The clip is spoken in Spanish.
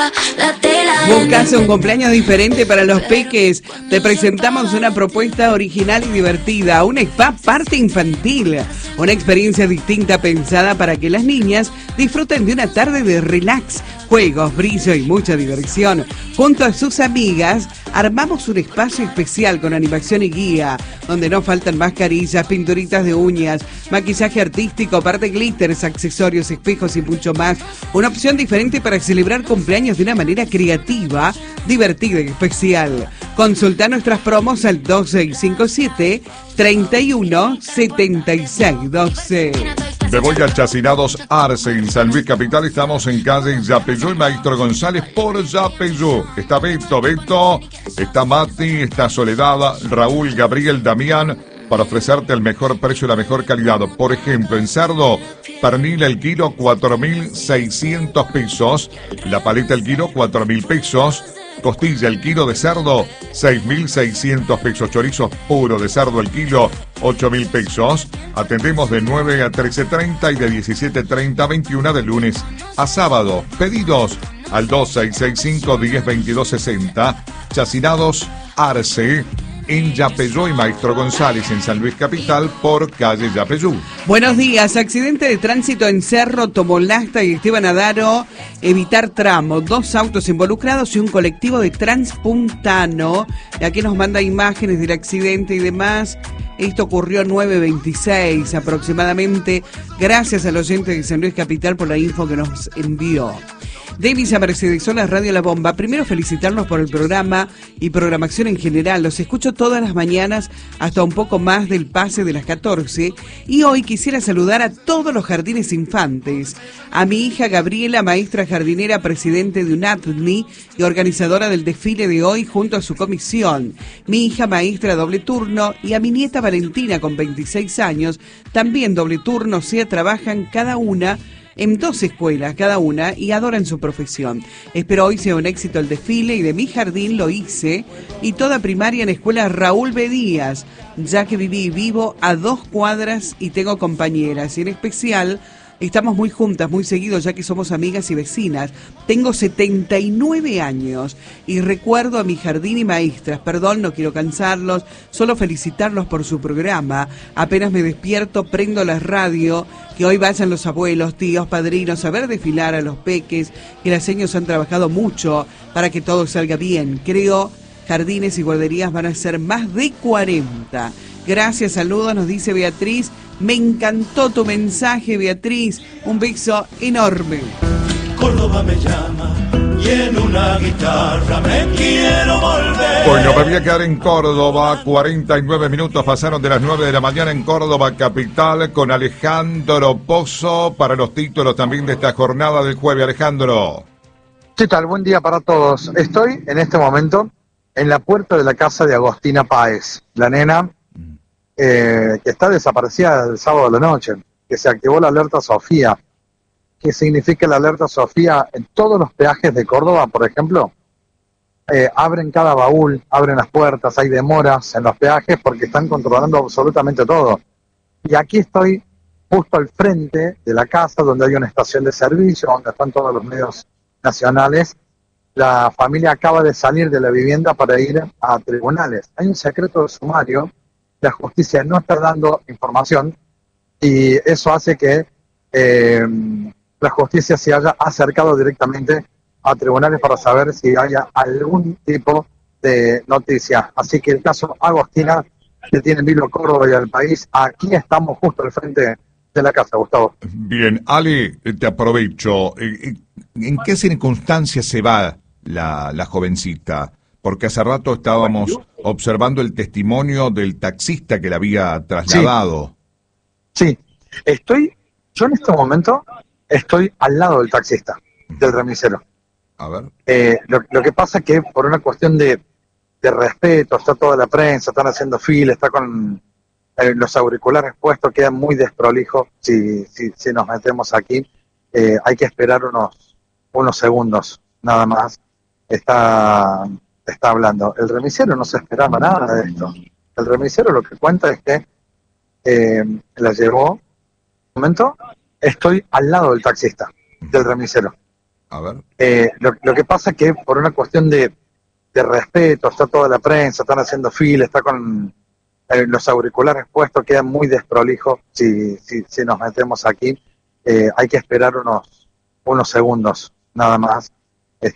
¿Buscas un cumpleaños diferente para los peques? Te presentamos una propuesta original y divertida, un spa parte infantil, una experiencia distinta pensada para que las niñas disfruten de una tarde de relax, juegos, brillo y mucha diversión. Junto a sus amigas, armamos un espacio especial con animación y guía, donde no faltan mascarillas, pinturitas de uñas, maquillaje artístico, parte glitters, accesorios, espejos y mucho más. Una opción diferente para celebrar cumpleaños de una manera creativa, divertida y especial. Consulta nuestras promos al 2657 31 76 12. Me voy a Chacinados Arce en San Luis Capital. Estamos en calle Yapeyú y Maestro González por Yapeyú. Está Beto, está Mati, está Soledad, Raúl, Gabriel, Damián, para ofrecerte el mejor precio y la mejor calidad. Por ejemplo, en cerdo, pernil el kilo 4.600 pesos, la paleta el kilo 4.000 pesos, costilla el kilo de cerdo 6.600 pesos, chorizo puro de cerdo el kilo 8.000 pesos. Atendemos de 9 a 13:30 y de 17:30 a 21 de lunes a sábado. Pedidos al 2665-102260. Chacinados Arce en Yapeyú y Maestro González en San Luis Capital por calle Yapeyú. Buenos días. Accidente de tránsito en Cerro, Tomolasta y Esteban Adaro. Evitar tramo. 2 autos involucrados y un colectivo de Transpuntano. Y aquí nos manda imágenes del accidente y demás. Esto ocurrió 9:26 aproximadamente. Gracias al oyente de San Luis Capital por la info que nos envió. Davis a Mercedes Solas, Radio La Bomba. Primero felicitarlos por el programa y programación en general. Los escucho todas las mañanas hasta un poco más del pase de las 14. Y hoy quisiera saludar a todos los jardines infantes. A mi hija Gabriela, maestra jardinera, presidente de UNATNI y organizadora del desfile de hoy junto a su comisión. Mi hija maestra doble turno y a mi nieta Valentina con 26 años, también doble turno, o sea, trabajan cada una en 2 escuelas cada una y adoran su profesión. Espero hoy sea un éxito el desfile y de mi jardín lo hice y toda primaria en escuela Raúl B. Díaz, ya que viví y vivo a 2 cuadras y tengo compañeras y en especial estamos muy juntas, muy seguidos, ya que somos amigas y vecinas. Tengo 79 años y recuerdo a mi jardín y maestras. Perdón, no quiero cansarlos, solo felicitarlos por su programa. Apenas me despierto, prendo la radio, que hoy vayan los abuelos, tíos, padrinos a ver desfilar a los peques, que las señas han trabajado mucho para que todo salga bien. Creo jardines y guarderías van a ser más de 40. Gracias, saludos, nos dice Beatriz. Me encantó tu mensaje, Beatriz. Un beso enorme. Córdoba me llama y en una guitarra me quiero volver. Bueno, me voy a quedar en Córdoba. 49 minutos pasaron de las 9 de la mañana en Córdoba capital con Alejandro Pozo para los títulos también de esta jornada del jueves. Alejandro. ¿Qué tal? Buen día para todos. Estoy en este momento en la puerta de la casa de Agostina Páez, la nena que está desaparecida el sábado de la noche, que se activó la alerta Sofía. ¿Qué significa la alerta Sofía? En todos los peajes de Córdoba, por ejemplo, abren cada baúl, abren las puertas, hay demoras en los peajes porque están controlando absolutamente todo. Y aquí estoy justo al frente de la casa donde hay una estación de servicio, donde están todos los medios nacionales. La familia acaba de salir de la vivienda para ir a tribunales. Hay un secreto de sumario. La justicia no está dando información y eso hace que la justicia se haya acercado directamente a tribunales para saber si haya algún tipo de noticia. Así que el caso Agostina, que tiene en vilo Córdoba y al país, aquí estamos justo al frente de la casa, Gustavo. Bien, Ale, te aprovecho. ¿En qué circunstancias se va la jovencita? Porque hace rato estábamos observando el testimonio del taxista que la había trasladado. Sí, yo en este momento estoy al lado del taxista, del remisero. A ver. Lo que pasa es que por una cuestión de respeto, está toda la prensa, están haciendo fila, está con los auriculares puestos, queda muy desprolijo si nos metemos aquí. Hay que esperar unos segundos, nada más. Está hablando. El remisero no se esperaba nada de esto. El remisero lo que cuenta es que la llevó. Un momento, estoy al lado del taxista, del remisero. A ver. Lo que pasa es que por una cuestión de respeto, está toda la prensa, están haciendo fila, está con los auriculares puestos, queda muy desprolijo si nos metemos aquí. Hay que esperar unos segundos, nada más.